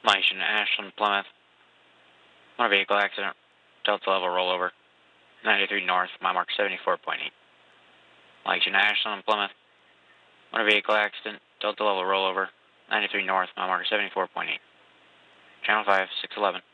Lexington, Ashland, Plymouth. Motor vehicle accident, Delta level rollover, 93 north, mile mark 74.8. Lexington, Ashland, Plymouth. Motor vehicle accident, Delta level rollover, 93 north, mile mark 74.8. Channel 5, 611.